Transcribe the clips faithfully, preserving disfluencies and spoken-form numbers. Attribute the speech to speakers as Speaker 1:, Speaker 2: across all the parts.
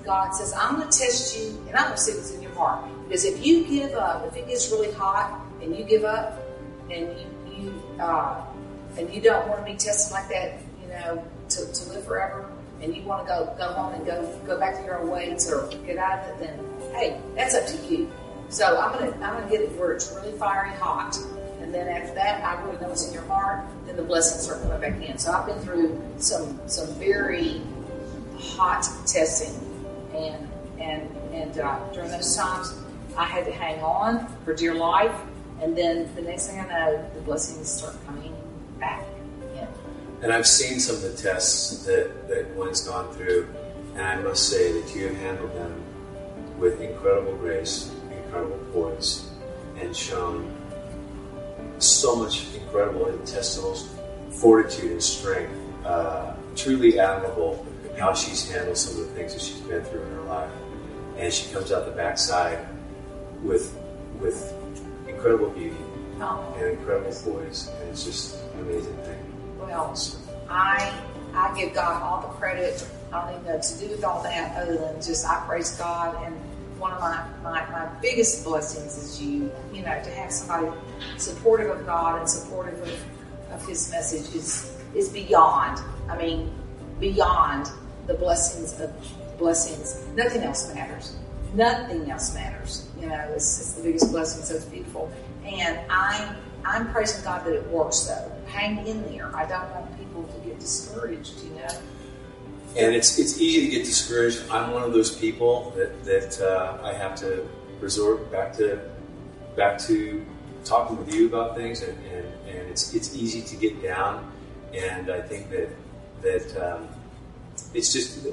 Speaker 1: God says, I'm going to test you, and I'm going to see what's in your heart. Because if you give up, if it gets really hot, and you give up, and you, you uh, and you don't want to be tested like that, you know, to, to live forever, and you want to go go home and go go back to your own ways or get out of it, then hey, that's up to you. So I'm gonna I'm gonna get it where it's really fiery hot, and then after that, I really know what's in your heart. Then the blessings are coming back in. So I've been through some some very hot testing, and and and uh, during those times, I had to hang on for dear life. And then the next thing I know, the blessings start coming back in.
Speaker 2: And I've seen some of the tests that, that one's gone through, and I must say that you have handled them with incredible grace, incredible poise, and shown so much incredible intestinal fortitude and strength. Uh, truly admirable how she's handled some of the things that she's been through in her life. And she comes out the backside with with incredible beauty
Speaker 1: oh.
Speaker 2: and incredible poise, and it's just an amazing thing.
Speaker 1: Well, so. I I give God all the credit. I don't even know what to do with all that other than just I praise God. And one of my, my, my biggest blessings is you, you know, to have somebody supportive of God and supportive of, of His message is is beyond. I mean, beyond the blessings of blessings. Nothing else matters. Nothing else matters. You know, it's, it's the biggest blessing, so it's beautiful. And I'm, I'm praising God that it works, though. Hang in there. I don't want people to get discouraged, you know.
Speaker 2: And it's it's easy to get discouraged. I'm one of those people that, that uh, I have to resort back to back to talking with you about things, and, and, and it's it's easy to get down. And I think that that um, it's just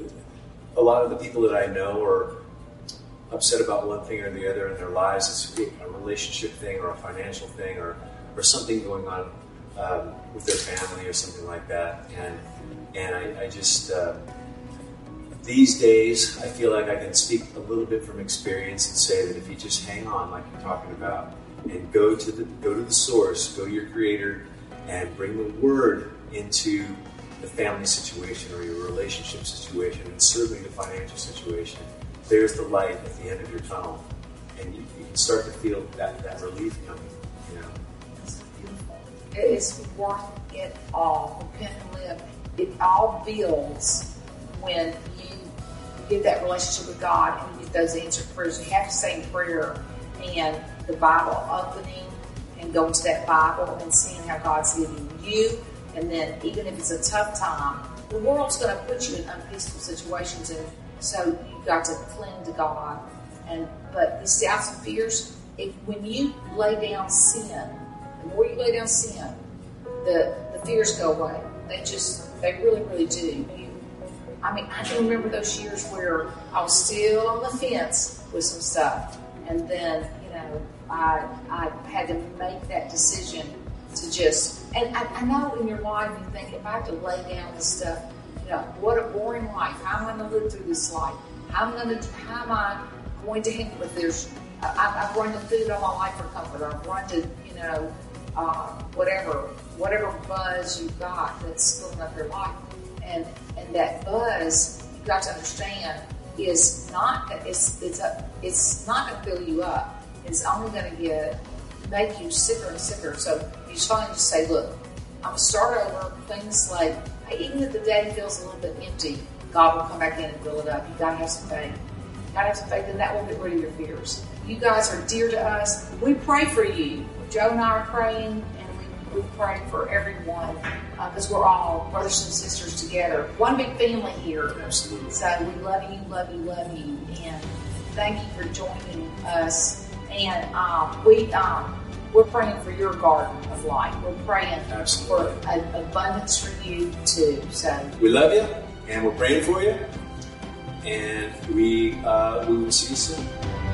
Speaker 2: a lot of the people that I know are upset about one thing or the other in their lives. It's a relationship thing or a financial thing or, or something going on um, with their family or something like that. And and I, I just, uh, these days, I feel like I can speak a little bit from experience and say that if you just hang on like you're talking about and go to the go to the source, go to your Creator and bring the Word into the family situation or your relationship situation and certainly the financial situation, there's the light at the end of your tunnel, and you, you can start to feel that, that relief coming, you know.
Speaker 1: It's beautiful. It is worth it all. Repent and live. It all builds when you get that relationship with God and you get those answered prayers. You have to say in prayer and the Bible opening and going to that Bible and seeing how God's giving you. And then even if it's a tough time, the world's going to put you in unpeaceful situations, and so you've got to cling to God. And but these doubts and fears, if when you lay down sin, the more you lay down sin, the the fears go away. They just they really really do. You, I mean, I can remember those years where I was still on the fence with some stuff, and then you know I I had to make that decision to just. And I, I know in your life you think, if I have to lay down this stuff, you know, what a boring life. How am I going to live through this life? How am I going to, how am I going to handle it? There's, I, I've run to food all my life for comfort. I've run to, you know, uh, whatever, whatever buzz you've got that's filling up your life. And and that buzz, you've got to understand, is not, it's, it's, a, it's not going to fill you up. It's only going to get, make you sicker and sicker. So you just finally just say, look, I'm going to start over, clean the slate. Hey, even if the day feels a little bit empty, God will come back in and fill it up. You've got to have some faith. You've got to have some faith, and that will get rid of your fears. You guys are dear to us. We pray for you. Joe and I are praying, and we, we pray for everyone because uh, we're all brothers and sisters together. One big family here.
Speaker 2: Absolutely.
Speaker 1: So we love you, love you, love you, and thank you for joining us. And um, we, um, we're praying for your garden of life. We're praying Absolutely. for an abundance for you too. So
Speaker 2: we love you, and we're praying for you, and we uh, we will see you soon.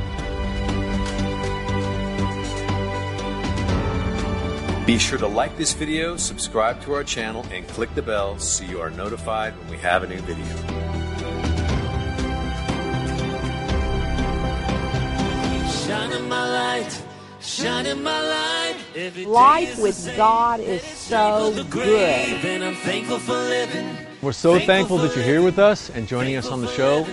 Speaker 2: Be sure to like this video, subscribe to our channel, and click the bell so you are notified when we have a new video.
Speaker 3: Shining my light, shining my light.
Speaker 4: Life with God is so good.
Speaker 3: And I'm thankful for living.
Speaker 5: We're so thankful that you're here with us and joining us on the show.